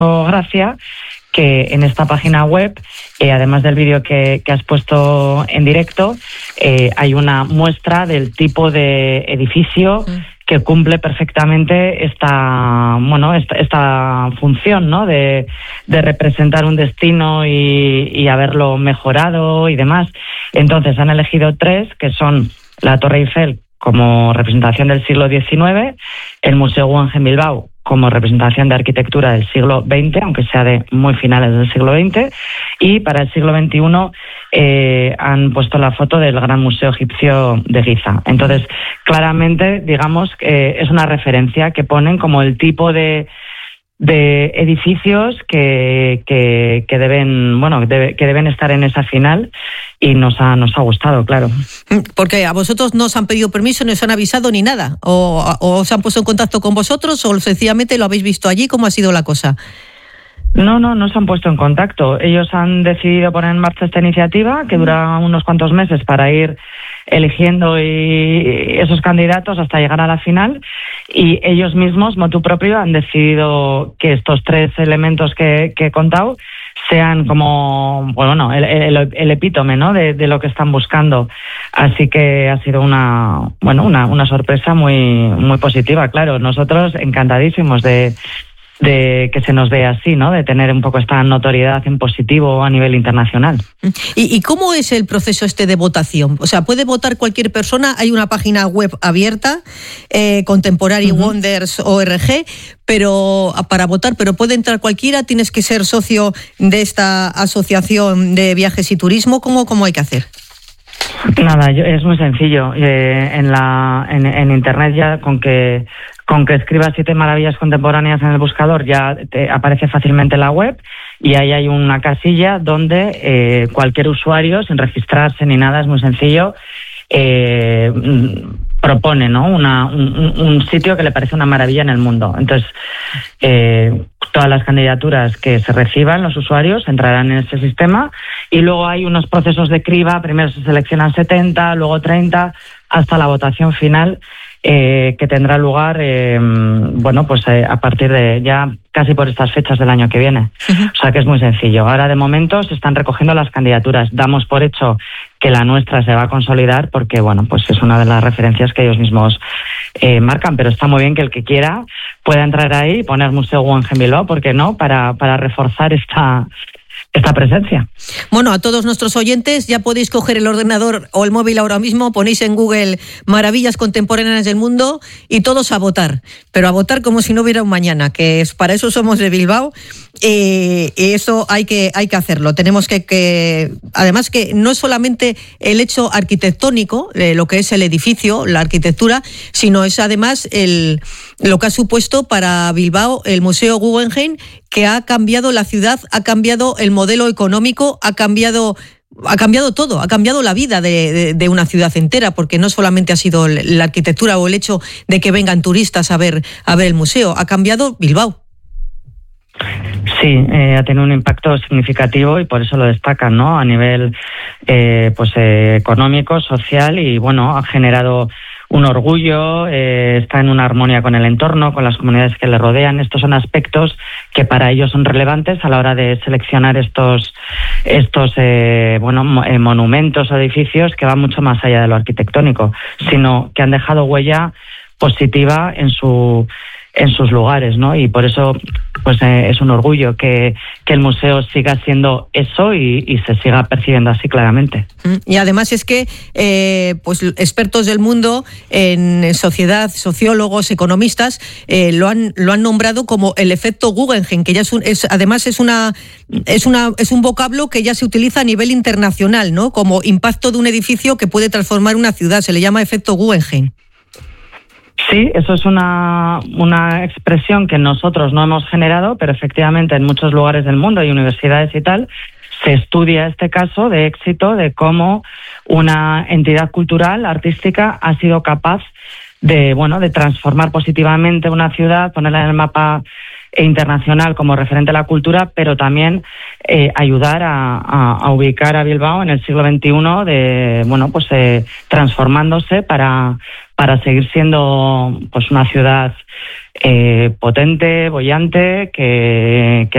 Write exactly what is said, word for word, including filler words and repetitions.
gracia que en esta página web, eh, además del vídeo que, que has puesto en directo, eh, hay una muestra del tipo de edificio mm. que cumple perfectamente esta, bueno, esta, esta función, ¿no? De, de representar un destino y, y haberlo mejorado y demás. Entonces han elegido tres, que son la Torre Eiffel como representación del siglo diecinueve, el Museo Guggenheim Bilbao como representación de arquitectura del siglo veinte, aunque sea de muy finales del siglo veinte, y para el siglo veintiuno eh, han puesto la foto del Gran Museo Egipcio de Giza. Entonces, claramente, digamos, eh, es una referencia que ponen como el tipo de de edificios que, que, que deben, bueno, debe, que deben estar en esa final, y nos ha, nos ha gustado, claro. Porque a vosotros no os han pedido permiso, no os han avisado ni nada, o, o os han puesto en contacto con vosotros, o sencillamente lo habéis visto allí. ¿Cómo ha sido la cosa? No, no, no se han puesto en contacto. Ellos han decidido poner en marcha esta iniciativa, que dura unos cuantos meses para ir eligiendo y esos candidatos hasta llegar a la final, y ellos mismos, motu propio, han decidido que estos tres elementos que, que he contado sean como, bueno, el, el, el epítome, ¿no?, de, de lo que están buscando. Así que ha sido una, bueno, una, una sorpresa muy, muy positiva, claro. Nosotros encantadísimos de de que se nos vea así, ¿no?, de tener un poco esta notoriedad en positivo a nivel internacional. ¿Y, y cómo es el proceso este de votación? O sea, ¿puede votar cualquier persona? Hay una página web abierta, eh, Contemporary uh-huh. Wonders punto org, pero para votar, pero puede entrar cualquiera. ¿Tienes que ser socio de esta asociación de viajes y turismo? ¿Cómo, cómo hay que hacer? Nada, yo, es muy sencillo. Eh, en la en, en internet ya con que con que escribas siete maravillas contemporáneas en el buscador ya te aparece fácilmente la web, y ahí hay una casilla donde eh, cualquier usuario, sin registrarse ni nada, es muy sencillo, eh, propone, ¿no?, una, un, un sitio que le parece una maravilla en el mundo. Entonces, eh, todas las candidaturas que se reciban los usuarios entrarán en ese sistema, y luego hay unos procesos de criba. Primero se seleccionan setenta, luego treinta, hasta la votación final, eh, que tendrá lugar, eh, bueno, pues eh, a partir de ya casi por estas fechas del año que viene. Uh-huh. O sea que es muy sencillo. Ahora, de momento, se están recogiendo las candidaturas. Damos por hecho que la nuestra se va a consolidar porque, bueno, pues es una de las referencias que ellos mismos eh, marcan, pero está muy bien que el que quiera pueda entrar ahí y poner Museo Guggenheim Bilbao, ¿por qué no?, para, para reforzar esta... esta presencia. Bueno, a todos nuestros oyentes, ya podéis coger el ordenador o el móvil ahora mismo, ponéis en Google Maravillas Contemporáneas del Mundo y todos a votar, pero a votar como si no hubiera un mañana, que es para eso somos de Bilbao, eh, y eso hay que hay que hacerlo. Tenemos que, que además que no es solamente el hecho arquitectónico, eh, lo que es el edificio, la arquitectura, sino es además el lo que ha supuesto para Bilbao el Museo Guggenheim, que ha cambiado la ciudad, ha cambiado el modelo económico, ha cambiado ha cambiado todo, ha cambiado la vida de, de, de una ciudad entera, porque no solamente ha sido la arquitectura o el hecho de que vengan turistas a ver a ver el museo, ha cambiado Bilbao. Sí, eh, ha tenido un impacto significativo y por eso lo destacan, ¿no?, a nivel eh, pues eh, económico, social, y bueno, ha generado un orgullo, eh, está en una armonía con el entorno, con las comunidades que le rodean. Estos son aspectos que para ellos son relevantes a la hora de seleccionar estos estos eh, bueno eh, monumentos o edificios que van mucho más allá de lo arquitectónico, sino que han dejado huella positiva en su en sus lugares, ¿no? Y por eso pues eh, es un orgullo que, que el museo siga siendo eso y, y se siga percibiendo así claramente. Y además es que eh, pues expertos del mundo en sociedad, sociólogos, economistas, eh, lo han lo han nombrado como el efecto Guggenheim, que ya es, un, es además es una es una es un vocablo que ya se utiliza a nivel internacional, ¿no?, como impacto de un edificio que puede transformar una ciudad. Se le llama efecto Guggenheim. Sí, eso es una, una expresión que nosotros no hemos generado, pero efectivamente en muchos lugares del mundo y universidades y tal, se estudia este caso de éxito de cómo una entidad cultural, artística, ha sido capaz de, bueno, de transformar positivamente una ciudad, ponerla en el mapa internacional como referente a la cultura, pero también eh, ayudar a, a, a ubicar a Bilbao en el siglo veintiuno, de, bueno, pues eh, transformándose para para seguir siendo pues una ciudad eh, potente, bollante, que, que